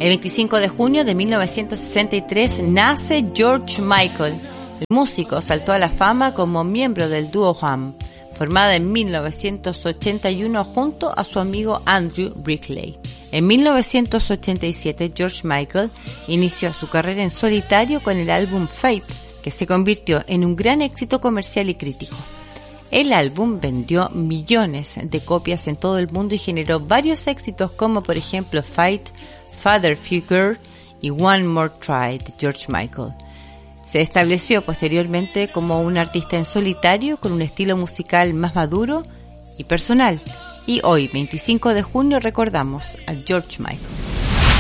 El 25 de junio de 1963 nace George Michael. El músico saltó a la fama como miembro del dúo Wham, formada en 1981 junto a su amigo Andrew Brickley. En 1987, George Michael inició su carrera en solitario con el álbum Faith, que se convirtió en un gran éxito comercial y crítico. El álbum vendió millones de copias en todo el mundo y generó varios éxitos como por ejemplo Fight, Father Figure y One More Try de George Michael. Se estableció posteriormente como un artista en solitario con un estilo musical más maduro y personal. Y hoy, 25 de junio, recordamos a George Michael.